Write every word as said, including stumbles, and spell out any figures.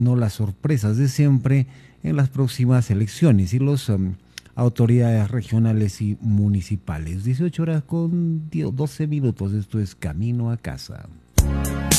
no las sorpresas de siempre en las próximas elecciones y las um, autoridades regionales y municipales. dieciocho horas con doce minutos, esto es Camino a Casa.